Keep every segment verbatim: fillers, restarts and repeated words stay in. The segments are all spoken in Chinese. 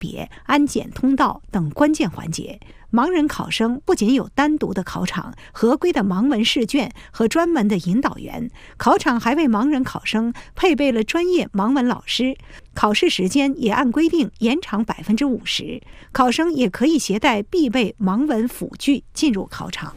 别、安检通道等关键环节。盲人考生不仅有单独的考场、合规的盲文试卷和专门的引导员，考场还为盲人考生配备了专业盲文老师。考试时间也按规定延长百分之五十，考生也可以携带必备盲文辅具进入考场。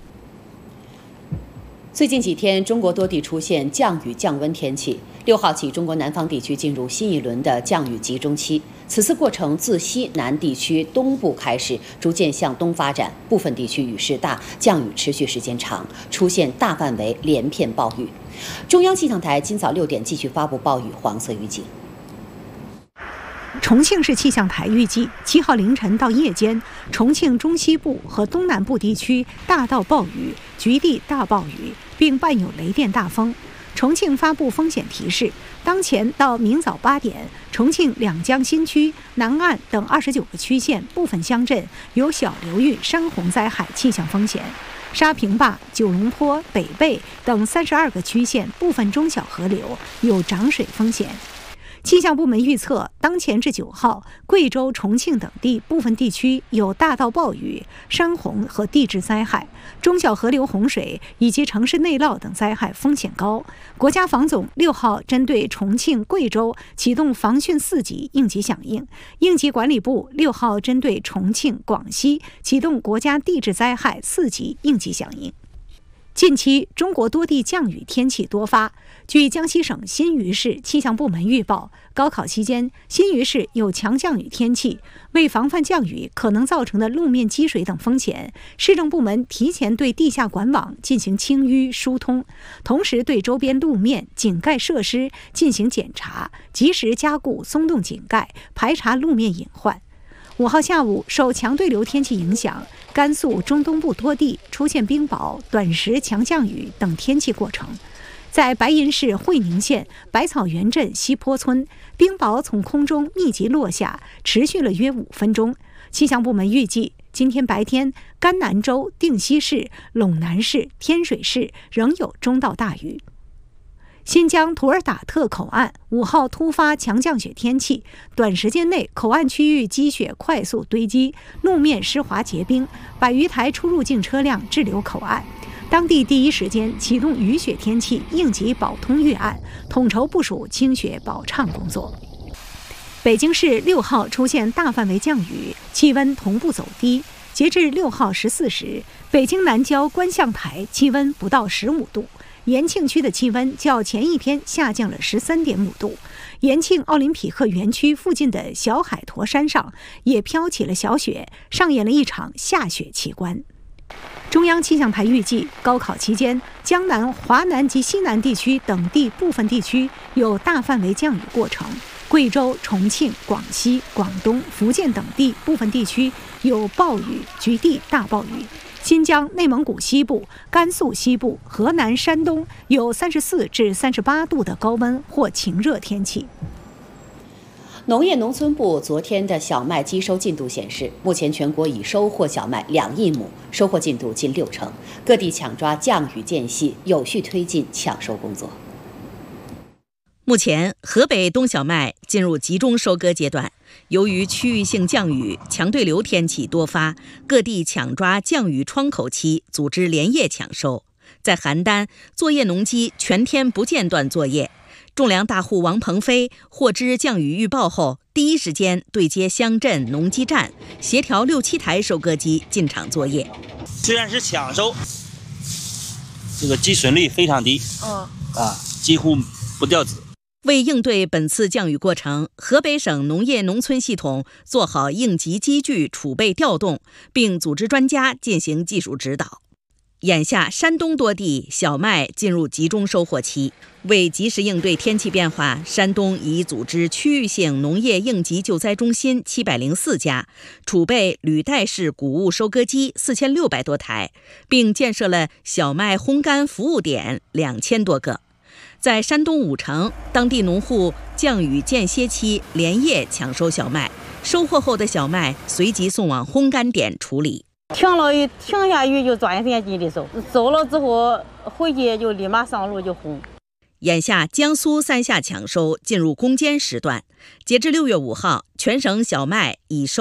最近几天，中国多地出现降雨降温天气。六号起，中国南方地区进入新一轮的降雨集中期。此次过程自西南地区东部开始，逐渐向东发展，部分地区雨势大，降雨持续时间长，出现大范围连片暴雨。中央气象台今早六点继续发布暴雨黄色预警。 重庆市气象台预计，七号凌晨到夜间，重庆中西部和东南部地区大到暴雨，局地大暴雨，并伴有雷电大风。重庆发布风险提示，当前到明早八点，重庆两江新区、南岸等二十九个区县部分乡镇有小流域山洪灾害气象风险。沙坪坝、九龙坡、北碚等三十二个区县部分中小河流有涨水风险。气象部门预测，当前至九号，贵州、重庆等地部分地区有大到暴雨、山洪和地质灾害，中小河流洪水以及城市内涝等灾害风险高。国家防总六号针对重庆、贵州启动防汛四级应急响应，应急管理部六号针对重庆、广西启动国家地质灾害四级应急响应。近期，中国多地降雨天气多发。据江西省新余市气象部门预报，高考期间，新余市有强降雨天气。为防范降雨可能造成的路面积水等风险，市政部门提前对地下管网进行清淤疏通，同时对周边路面、井盖设施进行检查，及时加固松动井盖，排查路面隐患。五号下午，受强对流天气影响，甘肃中东部多地出现冰雹、短时强降雨等天气过程。在白银市会宁县百草园镇西坡村，冰雹从空中密集落下，持续了约五分钟。气象部门预计，今天白天，甘南州、定西市、陇南市、天水市仍有中到大雨。新疆图尔塔特口岸五号突发强降雪天气，短时间内口岸区域积雪快速堆积，路面湿滑结冰，百余台出入境车辆滞留口岸。当地第一时间启动雨雪天气应急保通预案，统筹部署清雪保畅工作。北京市六号出现大范围降雨，气温同步走低。截至六号十四时，北京南郊观象台气温不到十五度。延庆区的气温较前一天下降了十三点五度，延庆奥林匹克园区附近的小海坨山上也飘起了小雪，上演了一场下雪奇观。中央气象台预计，高考期间，江南、华南及西南地区等地部分地区有大范围降雨过程，贵州、重庆、广西、广东、福建等地部分地区有暴雨、局地大暴雨。新疆、内蒙古西部、甘肃西部、河南、山东有三十四至三十八度的高温或晴热天气。 农业农村部昨天的小麦机收进度显示，目前全国已收获小麦两亿亩，收获进度近六成。各地抢抓降雨间隙，有序推进抢收工作。 目前，河北冬小麦进入集中收割阶段。由于区域性降雨、强对流天气多发，各地抢抓降雨窗口期，组织连夜抢收。在邯郸，作业农机全天不间断作业。种粮大户王鹏飞获知降雨预报后，第一时间对接乡镇农机站，协调六七台收割机进场作业。 虽然是抢收，这个积损率非常低，嗯啊，几乎不掉籽。 为应对本次降雨过程，河北省农业农村系统做好应急机具储备调动，并组织专家进行技术指导。眼下，山东多地小麦进入集中收获期。为及时应对天气变化，山东已组织区域性农业应急救灾中心七百零四家，储备履带式谷物收割机四千六百多台，并建设了小麦烘干服务点两千多个。在山东武城，当地农户降雨间歇期连夜抢收小麦，收获后的小麦随即送往烘干点处理。 停了雨，停下雨就抓紧时间进去收，收了之后回去就立马上路就烘。 眼下，江苏三下抢收进入攻坚时段。截至六月五号，全省小麦已收